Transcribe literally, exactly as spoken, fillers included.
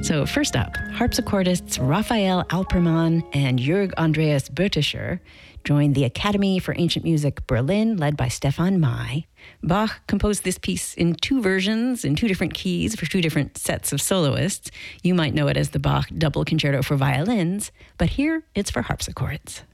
So first up, harpsichordists Raphael Alpermann and Jörg Andreas Böttischer joined the Academy for Ancient Music Berlin, led by Stefan May. Bach composed this piece in two versions, in two different keys, for two different sets of soloists. You might know it as the Bach Double Concerto for Violins, but here it's for harpsichords.